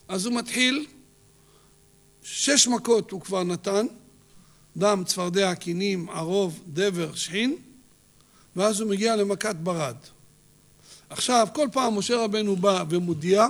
אז הוא מתחיל, 6 מכות הוא כבר נתן, דם, צפרדע, קינים, ערוב, דבר, שחין, ואז הוא מגיע למכת ברד. עכשיו, כל פעם משה רבנו בא ומודיע,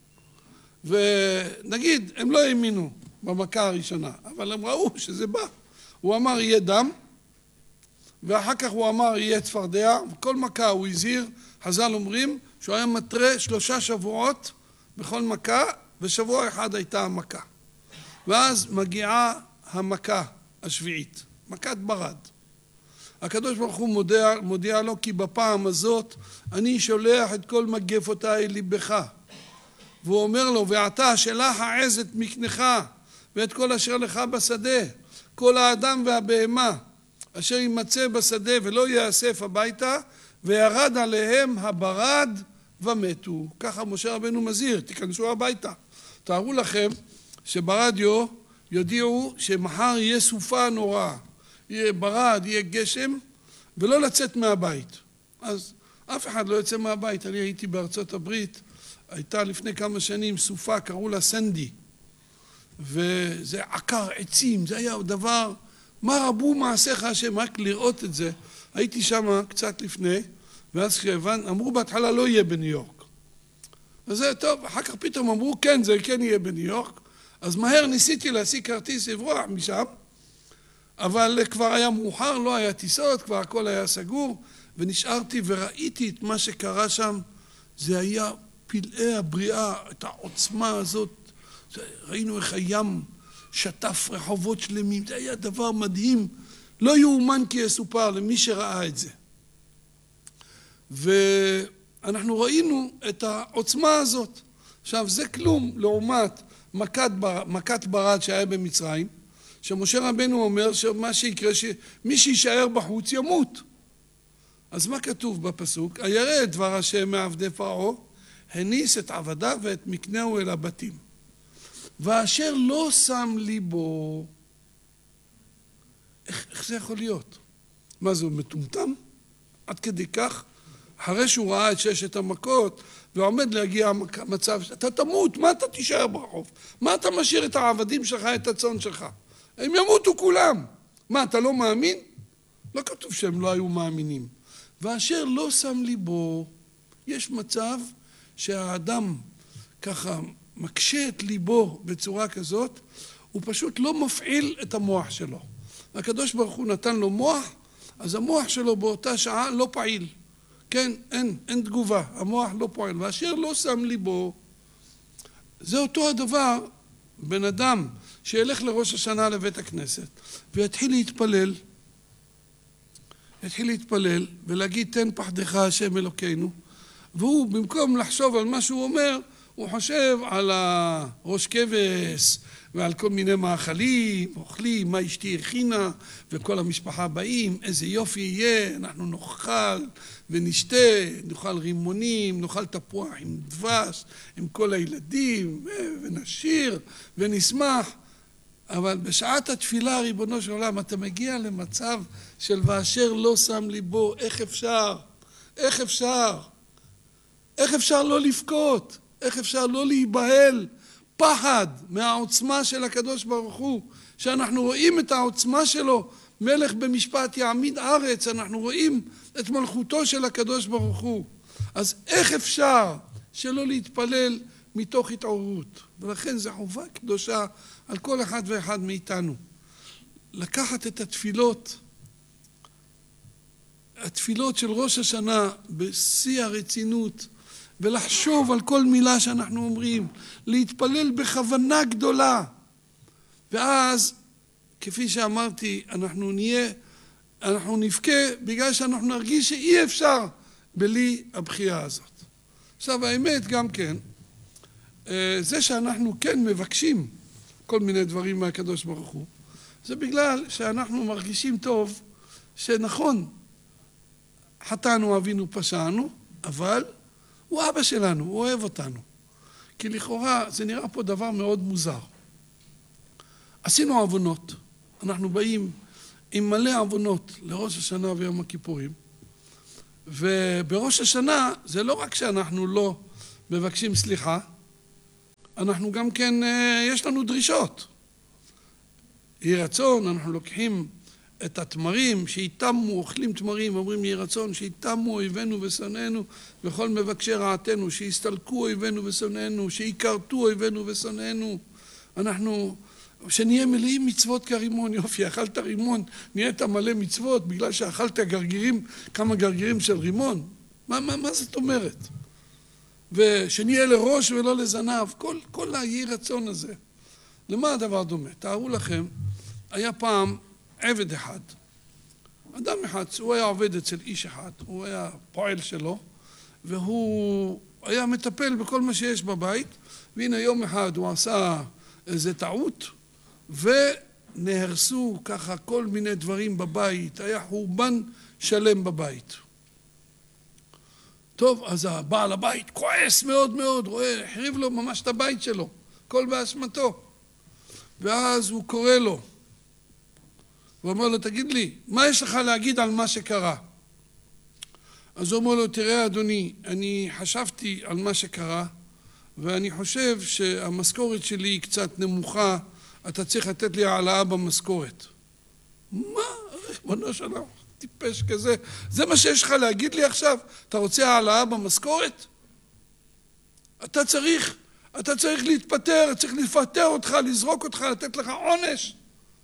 ונגיד, הם לא האמינו במכה הראשונה, אבל הם ראו שזה בא. הוא אמר יהיה דם, ואחר כך הוא אמר יהיה צפרדע, וכל מכה הוא הזהיר, חז"ל אומרים שהוא היה מתרה 3 שבועות בכל מכה, ושבוע אחד הייתה המכה. ואז מגיעה המכה השביעית, מכת ברד. הקדוש ברוך הוא מודיע לו כי בפעם הזאת אני שולח את כל מגפותיי ליבך. והוא אומר לו, ועתה שלח העז את מקנך ואת כל אשר לך בשדה, כל האדם והבהמה אשר יימצא בשדה ולא יאסף הביתה, וירד עליהם הברד ומתו. ככה משה רבנו מזהיר, תיכנסו הביתה. תארו לכם שברדיו יודיעו שמחר יהיה סופה נוראה, יהיה ברד, יהיה גשם, ולא לצאת מהבית. אז אף אחד לא יוצא מהבית. אני הייתי בארצות הברית, הייתה לפני כמה שנים סופה, קראו לה סנדי, וזה עקר עצים, זה היה דבר, מה רבו מעשיך השם, רק לראות את זה. הייתי שם קצת לפני, ואז אמרו בהתחלה לא יהיה בניו יורק. אז זה טוב, אחר כך פתאום אמרו כן, זה כן יהיה בניו יורק, אז מהר ניסיתי להשיג כרטיס לברוח משם, אבל כבר היה מאוחר, לא היה טיסות, כבר הכל היה סגור, ונשארתי וראיתי את מה שקרה שם. זה היה פלאי הבריאה, את העוצמה הזאת, ראינו איך הים שטף רחובות שלמים, זה היה דבר מדהים, לא יאומן כי יסופר למי שראה את זה. ואנחנו ראינו את העוצמה הזאת. עכשיו זה כלום לעומת מכת ברד שהיה במצרים, שמשה רבנו אומר שמה שיקרה, שמי שישאר בחוץ ימות. אז מה כתוב בפסוק? הירא את דבר השם מעבדי פרעה, הניס את עבדיו ואת מקנהו אל הבתים. ואשר לא שם ליבו, איך זה יכול להיות? מה זה, הוא מטומטם? עד כדי כך, אחרי שהוא ראה את 6 המכות, ועומד להגיע מצב, אתה תמות, מה אתה תישאר ברחוב? מה אתה משאיר את העבדים שלך, את הצאן שלך? הם ימותו כולם. מה, אתה לא מאמין? לא כתוב שהם לא היו מאמינים. ואשר לא שם ליבו, יש מצב שהאדם ככה מקשה את ליבו בצורה כזאת, הוא פשוט לא מפעיל את המוח שלו. הקדוש ברוך הוא נתן לו מוח, אז המוח שלו באותה שעה לא פעיל. כן, אין תגובה, המוח לא פועל. ואשר לא שם ליבו, זה אותו הדבר, בן אדם שילך לראש השנה לבית הכנסת, ויתחיל להתפלל, ולהגיד תן פחדך השם אלוקינו, והוא במקום לחשוב על מה שהוא אומר, הוא חושב על הראש כבש ועל כל מיני מאכלים, אוכלים, מה אשתי הכינה, וכל המשפחה באים, איזה יופי יהיה, אנחנו נאכל ונשתה, נאכל רימונים, נאכל תפוח עם דבש, עם כל הילדים, ונשיר ונשמח. אבל בשעת התפילה, ריבונו של עולם, אתה מגיע למצב של ואשר לא שם ליבו, איך אפשר? איך אפשר? איך אפשר לא לבכות? איך אפשר לא להיבהל? פחד מהעוצמה של הקדוש ברוך הוא, שאנחנו רואים את העוצמה שלו, מלך במשפט יעמיד ארץ, אנחנו רואים את מלכותו של הקדוש ברוך הוא. אז איך אפשר שלא להתפלל מתוך התעוררות? ולכן זו חובה קדושה על כל אחד ואחד מאיתנו. לקחת את התפילות של ראש השנה בשיא הרצינות, ולחשוב על כל מילה שאנחנו אומרים, להתפלל בכוונה גדולה. ואז, כפי שאמרתי, אנחנו נבכה בגלל שאנחנו נרגיש שאי אפשר בלי הבחירה הזאת. עכשיו האמת גם כן, זה שאנחנו כן מבקשים כל מיני דברים מהקדוש ברוך הוא, זה בגלל שאנחנו מרגישים טוב שנכון, חטאנו, אבינו, פשענו, אבל הוא אבא שלנו, הוא אוהב אותנו. כי לכאורה זה נראה פה דבר מאוד מוזר. עשינו עוונות, אנחנו באים עם מלא עוונות לראש השנה ויום הכיפורים, ובראש השנה זה לא רק שאנחנו לא מבקשים סליחה, אנחנו גם כן, יש לנו דרישות. יהי רצון, אנחנו לוקחים את התמרים, שיתמו, אוכלים תמרים, אומרים יהי רצון, שיתמו אויבינו ושונאינו, וכל מבקשי רעתנו, שיסתלקו אויבינו ושונאינו, שיכרתו אויבינו ושונאינו. אנחנו, שנהיה מלאים מצוות כרימון, יופי, אכלת רימון, נהיית מלא מצוות, בגלל שאכלת גרגירים, כמה גרגירים של רימון. מה זאת אומרת? ושנהיה לראש ולא לזנב, כל היהי רצון הזה. למה הדבר דומה? תארו לכם, היה פעם עבד אחד, אדם אחד, הוא היה עובד אצל איש אחד, הוא היה פועל שלו, והוא היה מטפל בכל מה שיש בבית, והנה יום אחד הוא עשה איזה טעות, ונהרסו ככה כל מיני דברים בבית, היה חורבן שלם בבית. טוב, אז הבעל הבית כועס מאוד מאוד, רואה, החריב לו ממש את הבית שלו, כל באשמתו. ואז הוא קורא לו, הוא אומר לו, תגיד לי, מה יש לך להגיד על מה שקרה? אז הוא אומר לו, תראה אדוני, אני חשבתי על מה שקרה, ואני חושב שהמשכורת שלי היא קצת נמוכה, אתה צריך לתת לי העלאה במשכורת. מה? ריבונו של עולם, טיפש כזה. זה מה שיש לך להגיד לי עכשיו? אתה רוצה העלאה במשכורת? אתה צריך להתפטר, צריך לפטר אותך, לזרוק אותך, לתת לך עונש.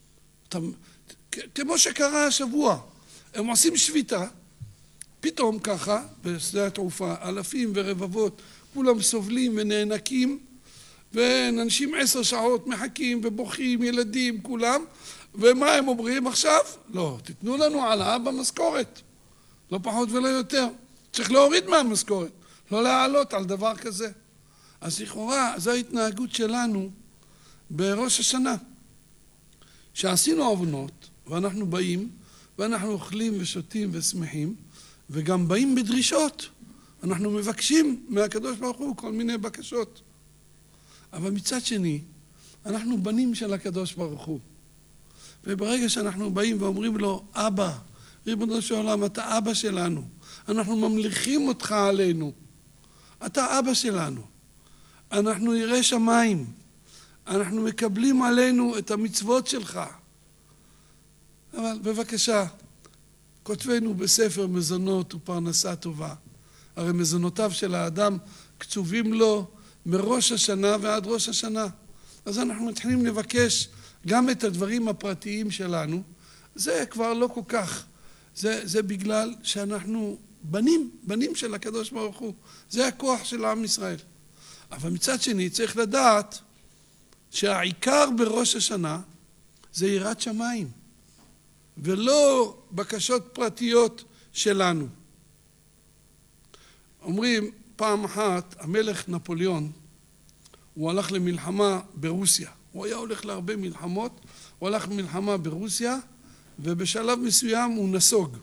כמו שקרה השבוע, הם עושים שביתה, פתאום ככה, בשדה התעופה, אלפים ורבבות, כולם סובלים ונאנקים, ואנשים 10 שעות מחכים ובוכים, ילדים, כולם, ומה הם אומרים עכשיו? לא, תתנו לנו העלאה במשכורת, לא פחות ולא יותר. צריך להוריד מהמשכורת, לא להעלות על דבר כזה. אז לכאורה, זו ההתנהגות שלנו בראש השנה. שעשינו עוונות, ואנחנו באים, ואנחנו אוכלים ושותים ושמחים, וגם באים בדרישות. אנחנו מבקשים מהקדוש ברוך הוא כל מיני בקשות. אבל מצד שני, אנחנו בנים של הקדוש ברוך הוא. וברגע שאנחנו באים ואומרים לו, אבא, ריבונו של עולם, אתה אבא שלנו. אנחנו ממליכים אותך עלינו. אתה אבא שלנו. אנחנו יראי שמיים. אנחנו מקבלים עלינו את המצוות שלך. אבל בבקשה, כותבנו בספר מזונות ופרנסה טובה. הרי מזונותיו של האדם קצובים לו מראש השנה ועד ראש השנה. אז אנחנו מתחילים לבקש גם את הדברים הפרטיים שלנו. זה כבר לא כל כך. זה בגלל שאנחנו בנים של הקדוש ברוך הוא. זה הכוח של עם ישראל. אבל מצד שני צריך לדעת שהעיקר בראש השנה זה יראת שמיים, ולא בקשות פרטיות שלנו. אומרים פעם אחת, המלך נפוליאון, הוא הלך למלחמה ברוסיה. הוא היה הולך להרבה מלחמות, הוא הלך למלחמה ברוסיה, ובשלב מסוים הוא נסוג.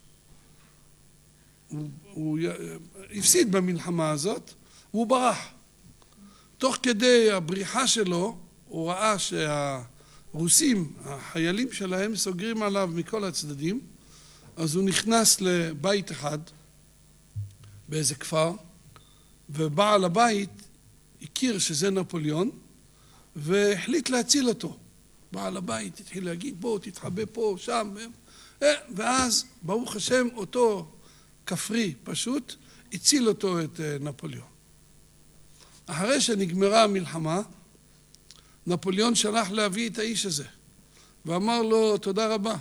הוא הפסיד במלחמה הזאת, והוא ברח. תוך כדי הבריחה שלו, הוא ראה שהרוסים, החיילים שלהם, סוגרים עליו מכל הצדדים, אז הוא נכנס לבית אחד, באיזה כפר, ובעל הבית הכיר שזה נפוליאון, והחליט להציל אותו. בעל הבית התחיל להגיד, בוא, תתחבא פה, שם, ואז, ברוך השם, אותו כפרי פשוט, הציל אותו את נפוליאון. אחרי שנגמרה המלחמה, נפוליאון שלח להביא את האיש הזה, ואמר לו, תודה רבה.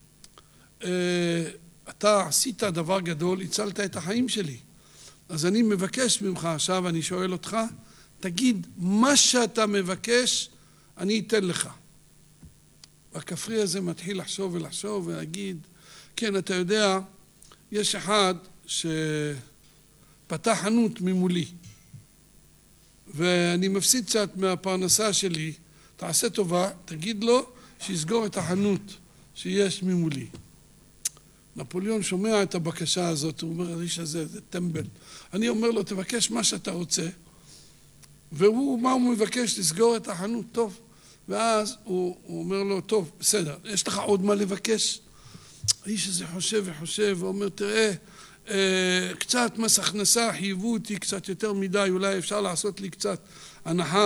אתה עשית דבר גדול, הצלת את החיים שלי. אז אני מבקש ממך עכשיו, אני שואל אותך, תגיד, מה שאתה מבקש, אני אתן לך. הכפרי הזה מתחיל לחשוב ולחשוב ולהגיד, כן, אתה יודע, יש אחד שפתח חנות ממולי, ואני מפסיד קצת מהפרנסה שלי, תעשה טובה, תגיד לו שיסגור את החנות שיש ממולי. נפוליאון שומע את הבקשה הזאת, הוא אומר, האיש הזה, זה טמבל. אני אומר לו, תבקש מה שאתה רוצה, והוא, מה הוא מבקש? לסגור את החנות, טוב. ואז הוא אומר לו, טוב, בסדר, יש לך עוד מה לבקש? האיש הזה חושב וחושב, ואומר, תראה, קצת מס הכנסה, חייבו אותי קצת יותר מדי, אולי אפשר לעשות לי קצת הנחה